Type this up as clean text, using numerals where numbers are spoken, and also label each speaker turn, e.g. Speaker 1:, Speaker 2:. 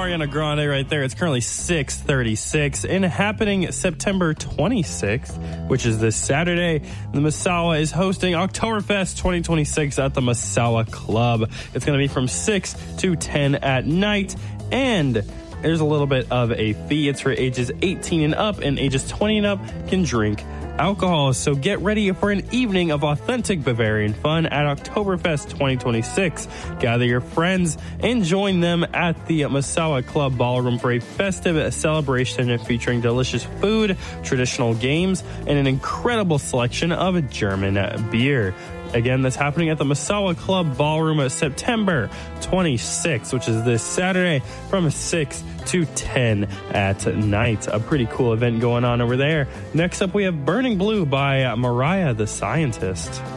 Speaker 1: Ariana Grande right there. It's currently 6:36 and happening September 26th, which is this Saturday. The Massawa is hosting Oktoberfest 2026 at the Massawa Club. It's going to be from 6 to 10 at night, and there's a little bit of a fee. It's for ages 18 and up, and ages 20 and up can drink alcohol. So get ready for an evening of authentic Bavarian fun at Oktoberfest 2026. Gather your friends and join them at the Massawa Club Ballroom for a festive celebration featuring delicious food, traditional games, and an incredible selection of German beer. Again, that's happening at the Massawa Club Ballroom September 26th, which is this Saturday from 6 to 10 at night. A pretty cool event going on over there. Next up, we have Burning Blue by Mariah the Scientist.